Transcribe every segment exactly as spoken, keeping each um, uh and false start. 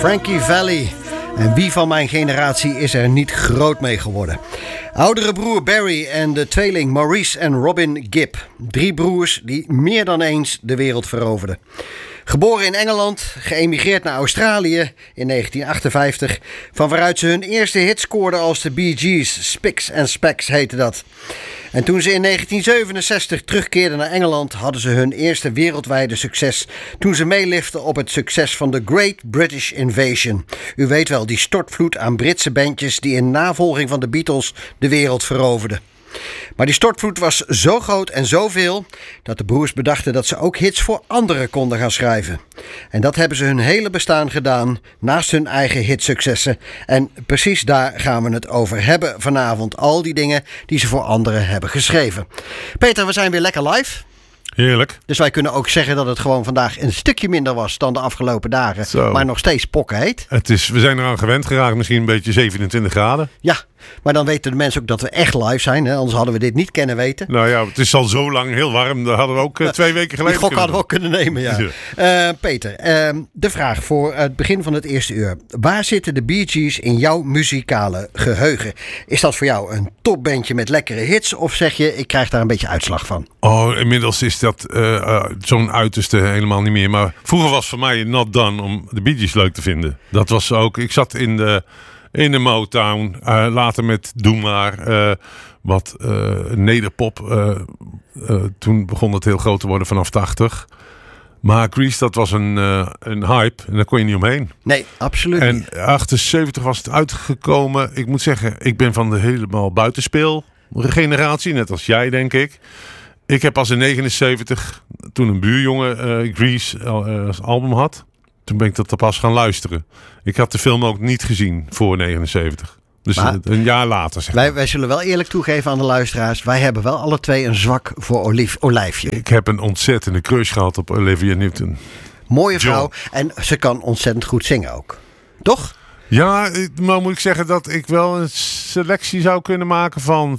Frankie Valli. En wie van mijn generatie is er niet groot mee geworden? Oudere broer Barry en de tweeling Maurice en Robin Gibb. Drie broers die meer dan eens de wereld veroverden. Geboren in Engeland, geëmigreerd naar Australië in negentien achtenvijftig... van waaruit ze hun eerste hit scoorden als de Bee Gees. Spicks and Specks heette dat. En toen ze in negentien zevenenzestig terugkeerden naar Engeland, hadden ze hun eerste wereldwijde succes toen ze meeliften op het succes van The Great British Invasion. U weet wel, die stortvloed aan Britse bandjes die in navolging van de Beatles de wereld veroverden. Maar die stortvloed was zo groot en zoveel dat de broers bedachten dat ze ook hits voor anderen konden gaan schrijven. En dat hebben ze hun hele bestaan gedaan, naast hun eigen hitsuccessen. En precies daar gaan we het over hebben vanavond. Al die dingen die ze voor anderen hebben geschreven. Peter, we zijn weer lekker live. Heerlijk. Dus wij kunnen ook zeggen dat het gewoon vandaag een stukje minder was dan de afgelopen dagen. Zo. Maar nog steeds pokken heet. Het is, we zijn eraan gewend geraakt, misschien een beetje zevenentwintig graden. Ja, maar dan weten de mensen ook dat we echt live zijn. Hè? Anders hadden we dit niet kennen weten. Nou ja, het is al zo lang heel warm. Dat hadden we ook uh, twee weken geleden Die gok hadden we ook kunnen nemen, ja. ja. Uh, Peter, uh, de vraag voor het begin van het eerste uur. Waar zitten de Bee Gees in jouw muzikale geheugen? Is dat voor jou een topbandje met lekkere hits? Of zeg je, ik krijg daar een beetje uitslag van? Oh, inmiddels is dat uh, uh, zo'n uiterste helemaal niet meer. Maar vroeger was voor mij not done om de Bee Gees leuk te vinden. Dat was ook, ik zat in de... In de Motown, uh, later met Doe Maar, uh, wat uh, nederpop. Uh, uh, toen begon het heel groot te worden vanaf tachtig. Maar Grease, dat was een, uh, een hype en daar kon je niet omheen. Nee, absoluut en niet. En achtenzeventig was het uitgekomen. Ik moet zeggen, ik ben van de helemaal buitenspeel generatie, net als jij denk ik. Ik heb pas in negenenzeventig, toen een buurjongen uh, Grease uh, als album had... Toen ben ik dat pas gaan luisteren. Ik had de film ook niet gezien voor negenenzeventig. Dus maar, een jaar later. Zeg maar. wij, wij zullen wel eerlijk toegeven aan de luisteraars. Wij hebben wel alle twee een zwak voor Olief, Olijfje. Ik heb een ontzettende crush gehad op Olivia Newton. Mooie vrouw. John. En ze kan ontzettend goed zingen ook. Toch? Ja, maar moet ik zeggen dat ik wel een selectie zou kunnen maken van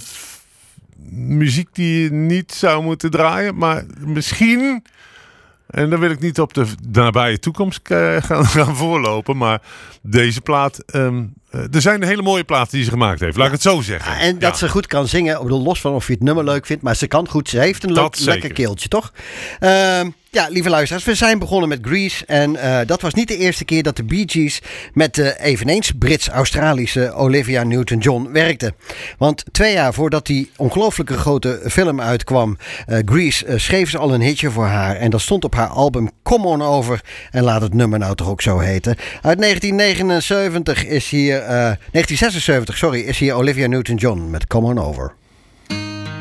muziek die je niet zou moeten draaien. Maar misschien... En dan wil ik niet op de nabije toekomst uh, gaan, gaan voorlopen. Maar deze plaat... Um, uh, er zijn hele mooie platen die ze gemaakt heeft. Laat ik het zo zeggen. Ja, en dat ja. ze goed kan zingen. Ik bedoel, los van of je het nummer leuk vindt. Maar ze kan goed. Ze heeft een leuk, lekker keeltje, toch? Uh, ja, lieve luisteraars. We zijn begonnen met Grease. En uh, dat was niet de eerste keer dat de Bee Gees met de eveneens Brits-Australische Olivia Newton-John werkten. Want twee jaar voordat die ongelooflijke grote film uitkwam, uh, Grease, uh, schreef ze al een hitje voor haar. En dat stond op haar album Come On Over. En laat het nummer nou toch ook zo heten. Uit negentien negenenzeventig is hier... Uh, negentien zesenzeventig, sorry, is hier Olivia Newton-John met Come On Over.